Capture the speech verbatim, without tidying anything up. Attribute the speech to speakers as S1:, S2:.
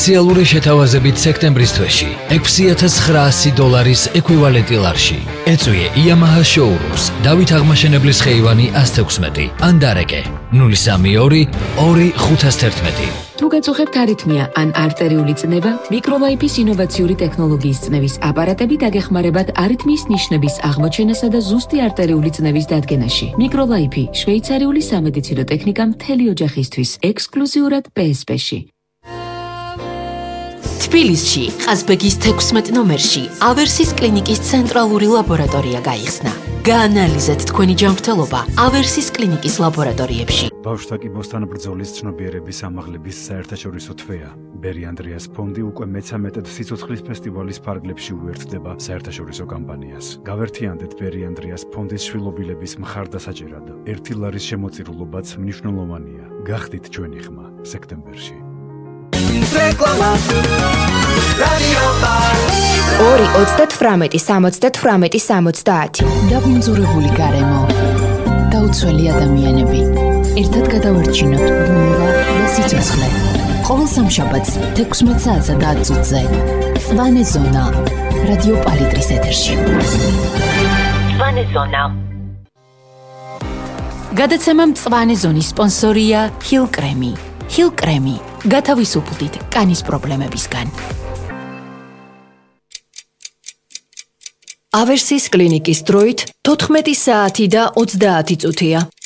S1: სპეციალური შეთავაზებით სექტემბრის თვეში ექვსი ათას ცხრაასი დოლარის ეკვივალენტი ლარში. ეწვიე იამაჰა შოურუმს დავით აღმაშენებლის ხეივანი ას თექვსმეტი ან დარეკე ნული სამი ორი ორი ხუთას თერთმეტი.
S2: თუ გაწუხებთ არითმია ან არტერიული წნევა, მიკროლაიფის ინოვაციური ტექნოლოგიის წნევის აპარატები დაგეხმარებათ არითმიის ნიშნების აღმოჩენასა და ზუსტი არტერიული წნევის დადგენაში. მიკროლაიფი შვეიცარიული სამედიცინო ტექნიკა მთელი ოჯახისთვის, ექსკლუზიურად პე ეს პე-ში.
S3: თბილისში, ყაზბეგის თექვსმეტ ნომერში, ავერსის კლინიკის ცენტრალური ლაბორატორია გაიხსნა. გაანალიზეთ თქვენი ჯანმრთელობა ავერსის კლინიკის ლაბორატორიებში.
S4: ბავშვთა კიბოსთან ბრძოლის ცნობიერების ამაღლების საერთაშორისო თვეა. ბერი ანდრეას ფონდი უკვე მეცამეტედ სიცოცხლის ფესტივალის ფარგლებში უერთდება საერთაშორისო კამპანიას. გავერთიანდეთ ბერი ანდრეას ფონდის შვილობილების მხარდასაჭერად. ერთი ლარის შემოწირულობაც მნიშვნელოვანია. გახდით ჩვენი ხმა სექტემბერში.
S5: ორი ოცდათვრამეტი სამოცდათვრამეტი სამოცდაათი
S2: დაბინძურებული გარემო, დაუცველი ადამიანები, ერთად გადავარჩინოთ ბუნება და სიცოცხლე. ყოველ სამშაბათს თექვსმეტ საათსა და ათ წუთზე მწვანე ზონა რადიო პალიტრის ეთერში.
S3: მწვანე ზონა. გადაცემა მწვანე ზონის სპონსორია ჰილ კრემი. ჰილ კრემი. გათავისუფლდით კანის პრობლემებისგან.
S5: ავერსის კლინიკის დროით თოთხმეტი საათი და ოცდაათი წუთია.